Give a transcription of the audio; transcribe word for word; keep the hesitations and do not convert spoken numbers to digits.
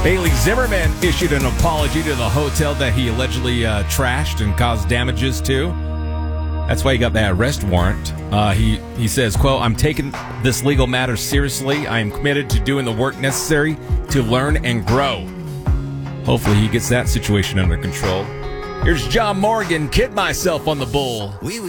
Bailey Zimmerman issued an apology to the hotel that he allegedly uh, trashed and caused damages to. That's why he got that arrest warrant. Uh, he, he says, quote, I'm taking this legal matter seriously. I am committed to doing the work necessary to learn and grow. Hopefully he gets that situation under control. Here's John Morgan, Kid Myself on the Bull. We